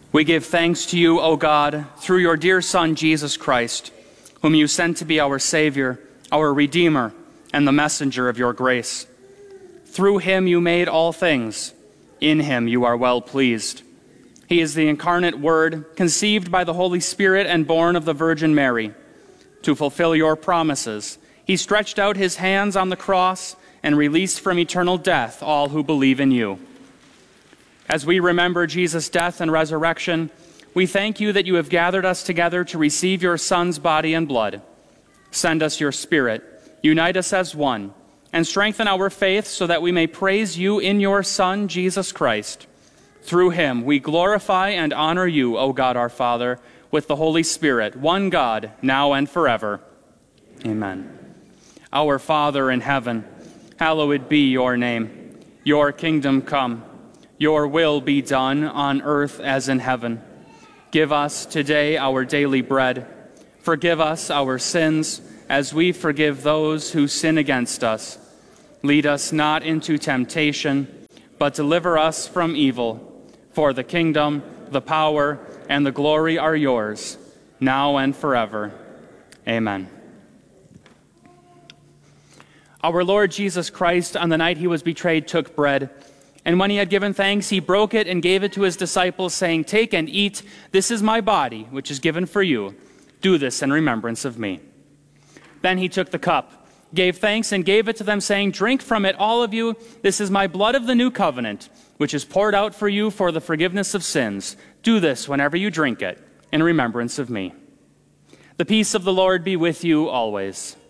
We give thanks to you, O God, through your dear Son, Jesus Christ, whom you sent to be our Savior, our Redeemer, and the messenger of your grace. Through him you made all things. In him you are well pleased. He is the incarnate Word, conceived by the Holy Spirit and born of the Virgin Mary. To fulfill your promises, he stretched out his hands on the cross and released from eternal death all who believe in you. As we remember Jesus' death and resurrection, we thank you that you have gathered us together to receive your Son's body and blood. Send us your Spirit, unite us as one, and strengthen our faith so that we may praise you in your Son, Jesus Christ. Through him we glorify and honor you, O God our Father, with the Holy Spirit, one God, now and forever. Amen. Our Father in heaven, hallowed be your name. Your kingdom come. Your will be done on earth as in heaven. Give us today our daily bread. Forgive us our sins as we forgive those who sin against us. Lead us not into temptation, but deliver us from evil. For the kingdom, the power, and the glory are yours, now and forever. Amen. Our Lord Jesus Christ, on the night he was betrayed, took bread. And when he had given thanks, he broke it and gave it to his disciples, saying, "Take and eat. This is my body, which is given for you. Do this in remembrance of me." Then he took the cup, gave thanks, and gave it to them, saying, "Drink from it, all of you. This is my blood of the new covenant, which is poured out for you for the forgiveness of sins. Do this whenever you drink it, in remembrance of me." The peace of the Lord be with you always.